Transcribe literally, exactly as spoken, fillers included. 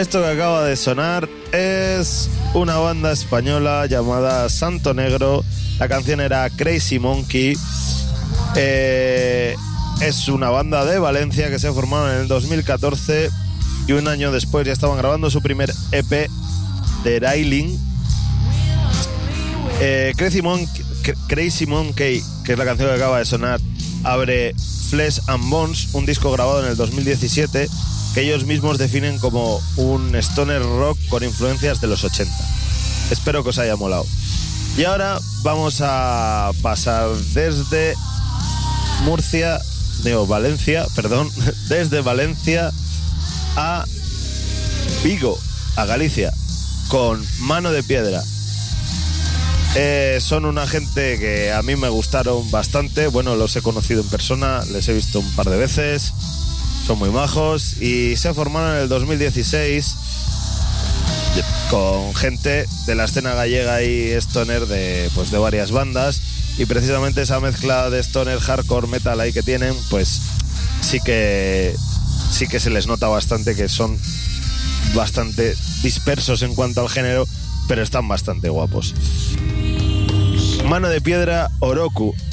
Esto que acaba de sonar es una banda española llamada Santo Negro. La canción era Crazy Monkey. Eh, es una banda de Valencia que se formaron en el dos mil catorce y un año después ya estaban grabando su primer E P, The Railing. Eh, Crazy Monkey, Crazy Monkey, que es la canción que acaba de sonar, abre Flesh and Bones, un disco grabado en el dos mil diecisiete que ellos mismos definen como un stoner rock con influencias de los ochenta. Espero que os haya molado. Y ahora vamos a pasar desde Murcia, no, Valencia, perdón, desde Valencia a Vigo, a Galicia, con Mano de Piedra. Eh, son una gente que a mí me gustaron bastante. Bueno, los he conocido en persona, les he visto un par de veces, son muy majos y se formaron en el dos mil dieciséis con gente de la escena gallega y stoner de, pues, de varias bandas, y precisamente esa mezcla de stoner, hardcore, metal ahí que tienen, pues sí que sí que se les nota bastante que son bastante dispersos en cuanto al género, pero están bastante guapos. Mano de Piedra, Oroku.